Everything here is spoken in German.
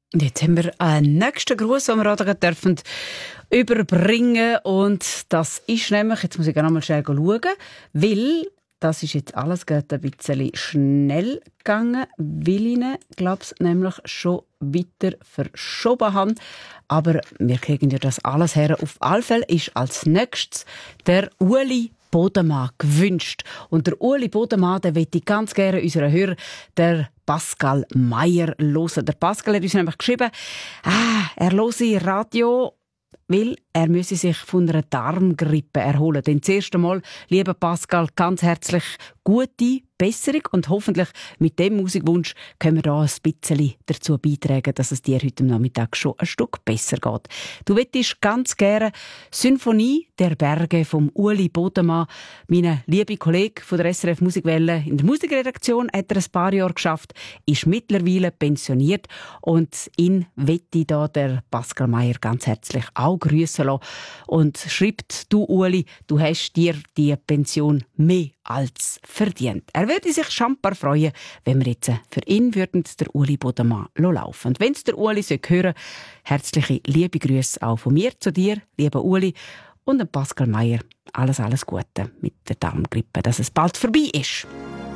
Und jetzt haben wir einen nächsten Gruß, den wir auch dürfen überbringen. Und das ist nämlich, jetzt muss ich noch mal schnell schauen, weil das ist jetzt alles gerade ein bisschen schnell gegangen, weil ich ihn, glaube ich, nämlich schon weiter verschoben habe. Aber wir kriegen ja das alles her. Auf alle Fälle ist als nächstes der Ueli Bodemann gewünscht. Und der Ueli Bodemann, den möchte ich ganz gerne unseren Hörer, der Pascal Meyer, hören. Der Pascal hat uns nämlich geschrieben, er höre Radio, weil er müsse sich von einer Darmgrippe erholen. Denn das erste Mal, lieber Pascal, ganz herzlich gute Besserung und hoffentlich mit dem Musikwunsch können wir da ein bisschen dazu beitragen, dass es dir heute Nachmittag schon ein Stück besser geht. Du möchtest ganz gerne Symphonie der Berge vom Ueli Bodemann. Mein lieber Kollege von der SRF Musikwelle in der Musikredaktion hat er ein paar Jahre geschafft, ist mittlerweile pensioniert und ihn möchte da der Pascal Meyer ganz herzlich auch grüßen lassen und schreibt, du Ueli, du hast dir die Pension mehr als verdient. Er würde sich schamper freuen, wenn wir jetzt für ihn würden der Ueli Bodemann laufen. Und wenn es der Ueli hören, herzliche liebe Grüße auch von mir zu dir, lieber Ueli, und dem Pascal Meyer. Alles Gute mit der Darmgrippe, dass es bald vorbei ist.